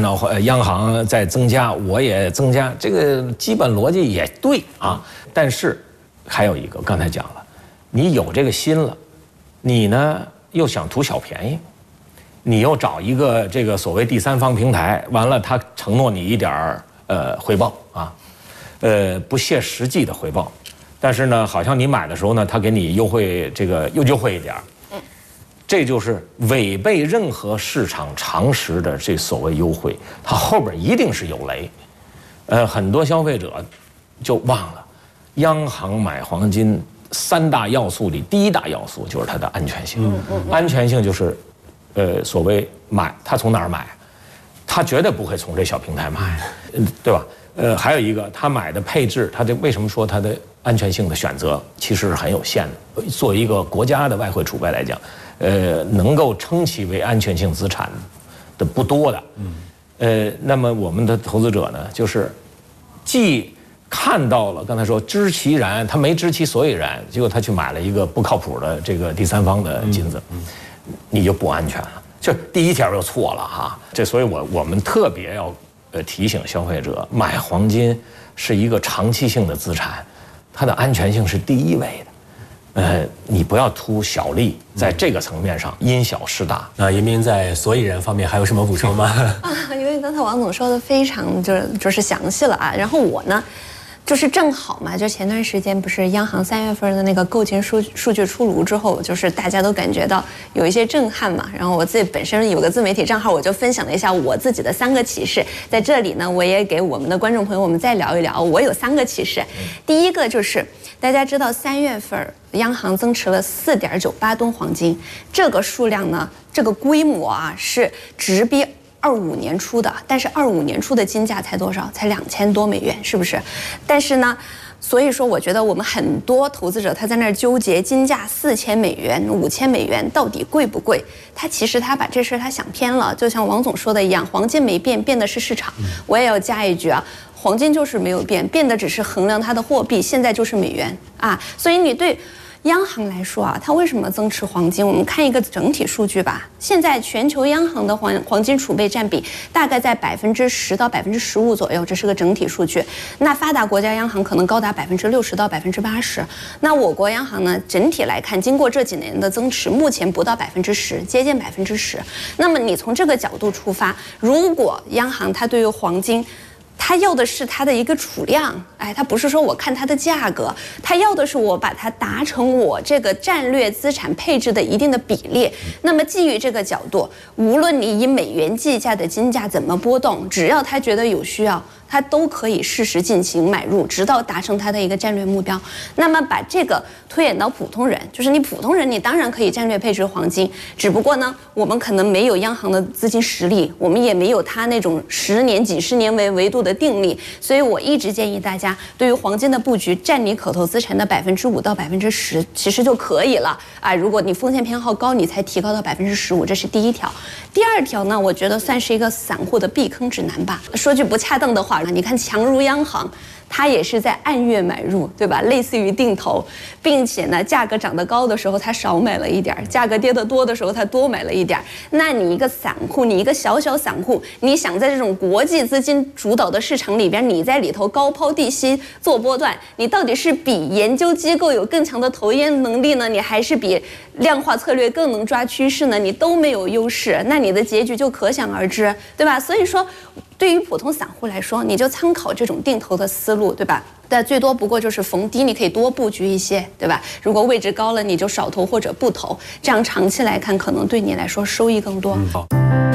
照央行在增加，我也增加，这个基本逻辑也对啊。但是还有一个，刚才讲了，你有这个心了，你呢又想图小便宜，你又找一个这个所谓第三方平台，完了他承诺你一点回报啊，不切实际的回报，但是呢，好像你买的时候呢，他给你优惠这个又优惠一点。这就是违背任何市场常识的这所谓优惠，它后边一定是有雷。很多消费者就忘了，央行买黄金3大要素里第1大要素就是它的安全性。安全性就是，所谓买他从哪儿买，他绝对不会从这小平台买，对吧？还有一个，他买的配置，他为什么说他的安全性的选择其实是很有限的？作为一个国家的外汇储备来讲。能够称其为安全性资产的不多的，那么我们的投资者呢，就是既看到了刚才说知其然，他没知其所以然，结果他去买了一个不靠谱的这个第三方的金子，你就不安全了。就第一条就错了哈，所以我们特别要提醒消费者，买黄金是一个长期性的资产，它的安全性是第一位的。你不要图小利，在这个层面上因小失大。 那严彬在所以然方面还有什么补充吗？ 因为刚才王总说的非常就是详细了啊，然后我呢。就是正好嘛，就前段时间不是央行3月份的那个购金数据出炉之后，就是大家都感觉到有一些震撼嘛。然后我自己本身有个自媒体账号，我就分享了一下我自己的3个启示。在这里呢，我也给我们的观众朋友我们再聊一聊，我有3个启示。第一个就是大家知道3月份央行增持了4.98吨黄金，这个数量呢，这个规模啊是直逼25年初的，但是25年初的金价才多少？才2000多美元，是不是？但是呢，所以说我觉得我们很多投资者他在那儿纠结金价4000美元、5000美元到底贵不贵？其实他把这事他想偏了，就像王总说的一样，黄金没变，变的是市场。我也要加一句啊，黄金就是没有变，变的只是衡量它的货币，现在就是美元啊。所以你对央行来说啊，它为什么增持黄金？我们看一个整体数据吧。现在全球央行的黄金储备占比大概在10%到15%左右，这是个整体数据。那发达国家央行可能高达60%到80%。那我国央行呢，整体来看，经过这几年的增持，目前不到10%，接近10%。那么你从这个角度出发，如果央行它对于黄金，他要的是它的一个储量，他不是说我看它的价格，他要的是我把它达成我这个战略资产配置的一定的比例。那么基于这个角度，无论你以美元计价的金价怎么波动，只要他觉得有需要，他都可以适时进行买入，直到达成他的一个战略目标。那么把这个推演到普通人，就是你普通人，你当然可以战略配置黄金，只不过呢，我们可能没有央行的资金实力，我们也没有他那种10年、几十年为维度的定力，所以我一直建议大家，对于黄金的布局，占你可投资产的5%到10%，其实就可以了啊。如果你风险偏好高，你才提高到15%，这是第一条。第二条呢，我觉得算是一个散户的避坑指南吧。说句不恰当的话，你看强如央行，它也是在按月买入，对吧？类似于定投，并且呢，价格涨得高的时候它少买了一点，价格跌得多的时候它多买了一点。那你一个散户，你一个小散户，你想在这种国际资金主导的市场里边，你在里头高抛低吸做波段，你到底是比研究机构有更强的投研能力呢，你还是比量化策略更能抓趋势呢？你都没有优势，那你的结局就可想而知，对吧？所以说，对于普通散户来说，你就参考这种定投的思路，对吧？但最多不过就是逢低你可以多布局一些，对吧？如果位置高了，你就少投或者不投，这样长期来看，可能对你来说收益更多。 好。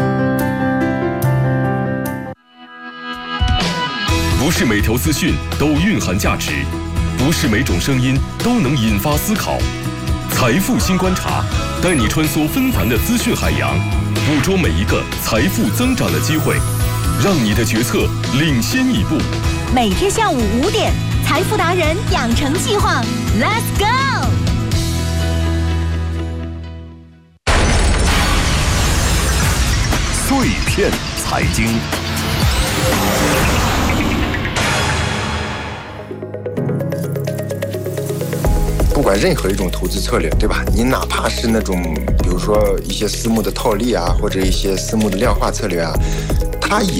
不是每条资讯都蕴含价值，不是每种声音都能引发思考。财富新观察，带你穿梭纷繁的资讯海洋，捕捉每一个财富增长的机会，让你的决策领先一步。 每天下午5点，财富达人养成计划 ，Let's go！ 碎片财经。不管任何一种投资策略，对吧？你哪怕是那种，比如说一些私募的套利啊，或者一些私募的量化策略啊，它也